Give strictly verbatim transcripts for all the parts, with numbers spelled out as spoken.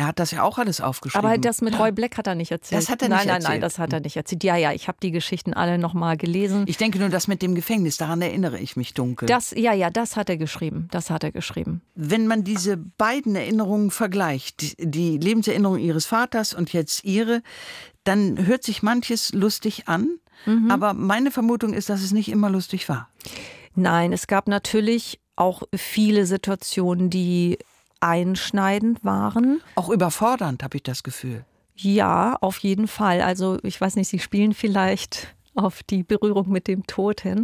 hat das ja auch alles aufgeschrieben. Aber das mit Roy Black hat er nicht erzählt. Das hat er nein, nicht nein, erzählt. Nein, nein, das hat er nicht erzählt. Ja, ja, ich habe die Geschichten alle nochmal gelesen. Ich denke nur, das mit dem Gefängnis, daran erinnere ich mich dunkel. Das, ja, ja, das hat er geschrieben. Das hat er geschrieben. Wenn man diese beiden Erinnerungen vergleicht, die Lebenserinnerung Ihres Vaters und jetzt Ihre, dann hört sich manches lustig an. Mhm. Aber meine Vermutung ist, dass es nicht immer lustig war. Nein, es gab natürlich auch viele Situationen, die einschneidend waren. Auch überfordernd, habe ich das Gefühl. Ja, auf jeden Fall. Also ich weiß nicht, Sie spielen vielleicht auf die Berührung mit dem Tod hin.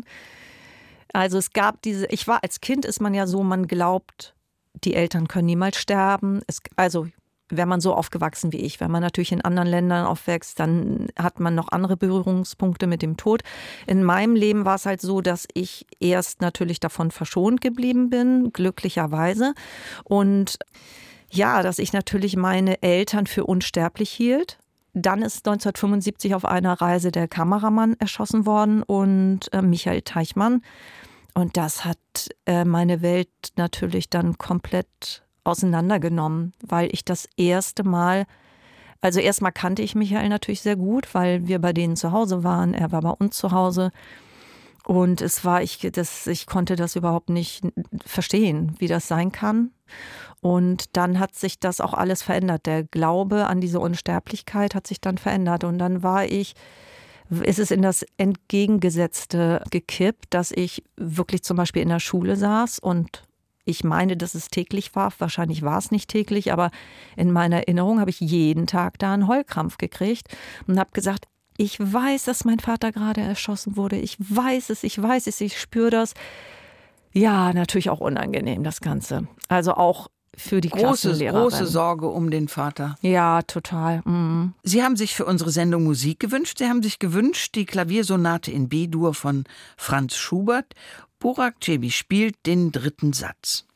Also es gab diese, ich war als Kind, ist man ja so, man glaubt, die Eltern können niemals sterben. Es, also wäre man so aufgewachsen wie ich. Wenn man natürlich in anderen Ländern aufwächst, dann hat man noch andere Berührungspunkte mit dem Tod. In meinem Leben war es halt so, dass ich erst natürlich davon verschont geblieben bin, glücklicherweise. Und ja, dass ich natürlich meine Eltern für unsterblich hielt. Dann ist neunzehnhundertfünfundsiebzig auf einer Reise der Kameramann erschossen worden und äh, Michael Teichmann. Und das hat äh, meine Welt natürlich dann komplett auseinandergenommen, weil ich das erste Mal, also erstmal kannte ich Michael natürlich sehr gut, weil wir bei denen zu Hause waren, er war bei uns zu Hause und es war, ich, das, ich konnte das überhaupt nicht verstehen, wie das sein kann. Und dann hat sich das auch alles verändert. Der Glaube an diese Unsterblichkeit hat sich dann verändert und dann war ich, ist es in das Entgegengesetzte gekippt, dass ich wirklich zum Beispiel in der Schule saß und ich meine, dass es täglich war. Wahrscheinlich war es nicht täglich, aber in meiner Erinnerung habe ich jeden Tag da einen Heulkrampf gekriegt und habe gesagt, ich weiß, dass mein Vater gerade erschossen wurde. Ich weiß es, ich weiß es, ich spüre das. Ja, natürlich auch unangenehm, das Ganze. Also auch für die große, Klassenlehrerin. Große Sorge um den Vater. Ja, total. Mhm. Sie haben sich für unsere Sendung Musik gewünscht. Sie haben sich gewünscht, die Klaviersonate in B-Dur von Franz Schubert. Burak Çebi spielt den dritten Satz.